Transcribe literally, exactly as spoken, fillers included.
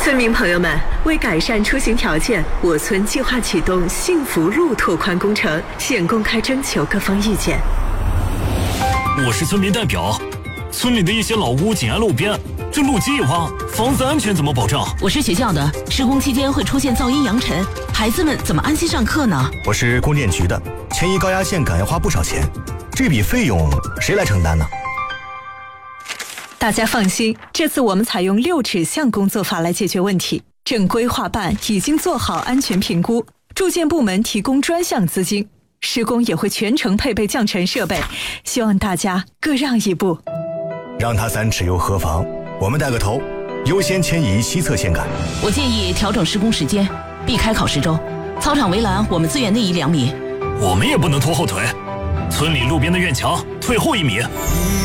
村民朋友们，为改善出行条件，我村计划启动幸福路拓宽工程，现公开征求各方意见。 我是村民代表，村里的一些老屋紧挨路边，这路基一挖，房子安全怎么保障？ 我是学校的，施工期间会出现噪音扬尘，孩子们怎么安心上课呢？ 我是供电局的，迁移高压线杆要花不少钱，这笔费用谁来承担呢？ 大家放心，这次我们采用六指向工作法来解决问题。正规划办已经做好安全评估，住建部门提供专项资金，施工也会全程配备降尘设备，希望大家各让一步。 让他三尺又何妨？我们带个头，优先迁移西侧线杆。 我建议调整施工时间，避开考试周。操场围栏我们自愿内移两米。 我们也不能拖后腿，村里路边的院墙退后一米。